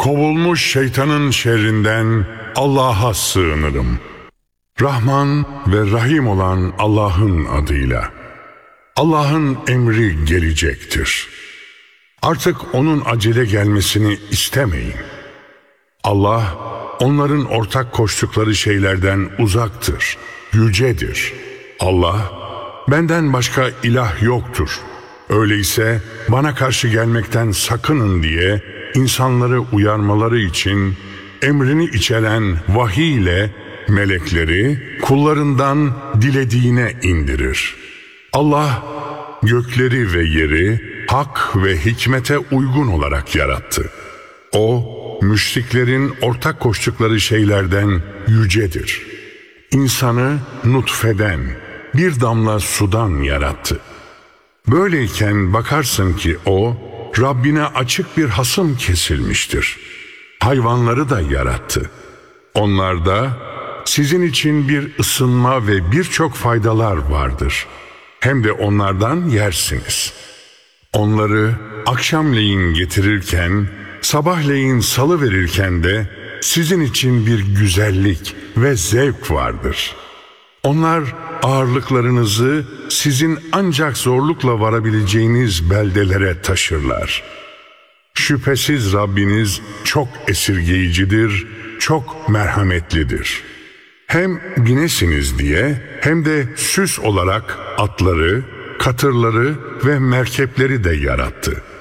Kovulmuş şeytanın şerrinden Allah'a sığınırım. Rahman ve Rahim olan Allah'ın adıyla. Allah'ın emri gelecektir. Artık onun acele gelmesini istemeyin. Allah, onların ortak koştukları şeylerden uzaktır, yücedir. Allah, benden başka ilah yoktur. Öyleyse bana karşı gelmekten sakının diye insanları uyarmaları için emrini içeren vahiy ile melekleri kullarından dilediğine indirir. Allah gökleri ve yeri hak ve hikmete uygun olarak yarattı. O, müşriklerin ortak koştukları şeylerden yücedir. İnsanı nutfeden, bir damla sudan yarattı. Böyleyken bakarsın ki o, Rabbine açık bir hasım kesilmiştir. Hayvanları da yarattı. Onlarda sizin için bir ısınma ve birçok faydalar vardır. Hem de onlardan yersiniz. Onları akşamleyin getirirken, sabahleyin salıverirken de sizin için bir güzellik ve zevk vardır. Onlar ağırlıklarınızı sizin ancak zorlukla varabileceğiniz beldelere taşırlar. Şüphesiz Rabbiniz çok esirgeyicidir, çok merhametlidir. Hem binesiniz diye hem de süs olarak atları, katırları ve merkepleri de yarattı.